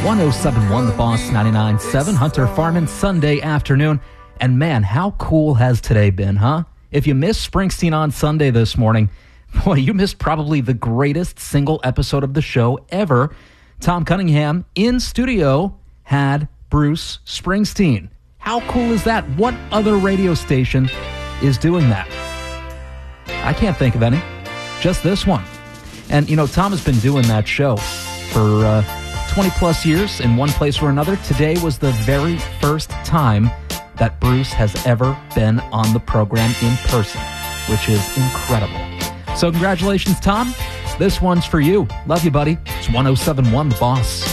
1071 The Boss, 99.7 Hunter Farman, Sunday afternoon. And man, how cool has today been, huh? If you missed Springsteen on Sunday this morning, boy, you missed probably the greatest single episode of the show ever. Tom Cunningham in studio had Bruce Springsteen. How cool is that? What other radio station is doing that? I can't think of any. Just this one. And, you know, Tom has been doing that show for 20 plus years in one place or another. Today was the very first time that Bruce has ever been on the program in person, which is incredible. So congratulations, Tom. This one's for you. Love you, buddy. It's 1071 The Boss.